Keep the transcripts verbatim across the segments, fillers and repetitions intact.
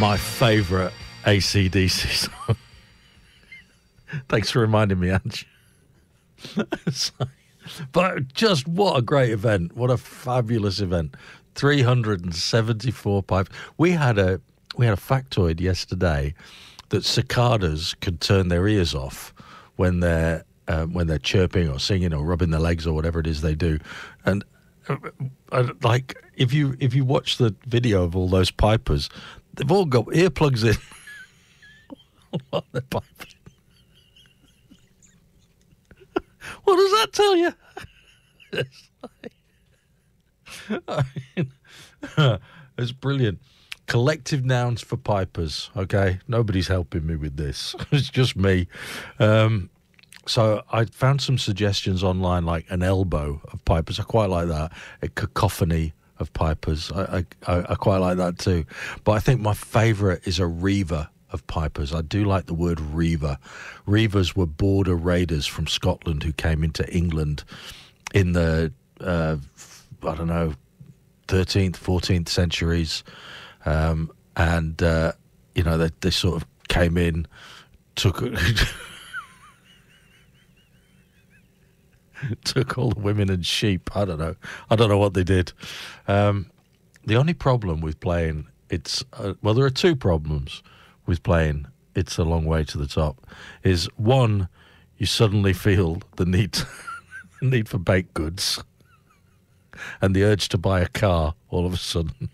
my favourite A C D C song. Thanks for reminding me, Ange. But just what a great event. What a fabulous event. three hundred seventy-four pipes. We had a we had a factoid yesterday that cicadas could turn their ears off when they're um, when they're chirping or singing or rubbing their legs or whatever it is they do. And uh, uh, like if you if you watch the video of all those pipers, they've all got earplugs in while they're piping. What does that tell you? It's, like, I mean, it's brilliant. Collective nouns for pipers, okay? Nobody's helping me with this. It's just me. Um, so I found some suggestions online, like an elbow of pipers. I quite like that. A cacophony of pipers. I, I, I quite like that too. But I think my favourite is a reaver of pipers. I do like the word reaver. Reavers were border raiders from Scotland who came into England in the, uh, I don't know, thirteenth, fourteenth centuries. Um, and, uh, you know, they, they sort of came in, took took all the women and sheep. I don't know. I don't know what they did. Um, the only problem with playing, it's, uh, well, there are two problems with playing It's a Long Way to the Top, is one, you suddenly feel the need, the need for baked goods and the urge to buy a car all of a sudden.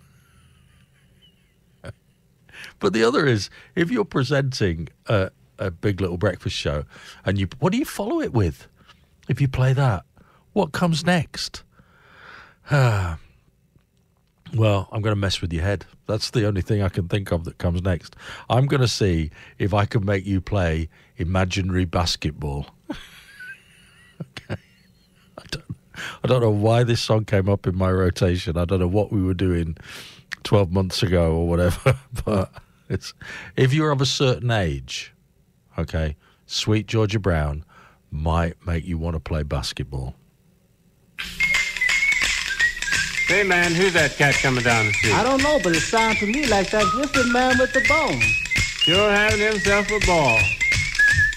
But the other is, if you're presenting a, a Big Little Breakfast show, and you, what do you follow it with? If you play that, what comes next? Ah. Well, I'm going to mess with your head. That's the only thing I can think of that comes next. I'm going to see if I can make you play Imaginary Basketball. Okay. I don't, I don't know why this song came up in my rotation. I don't know what we were doing twelve months ago or whatever. But it's, if you're of a certain age, okay, Sweet Georgia Brown might make you want to play basketball. Hey, man, who's that cat coming down the street? I don't know, but it sounds to me like that Griffin man with the bone. Sure having himself a ball.